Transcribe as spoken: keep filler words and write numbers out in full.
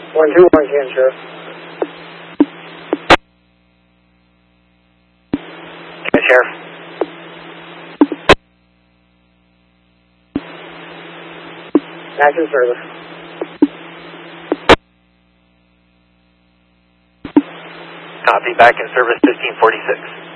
one two one can, Sheriff. Okay, Sheriff. Active service. Copy, back in service fifteen forty-six.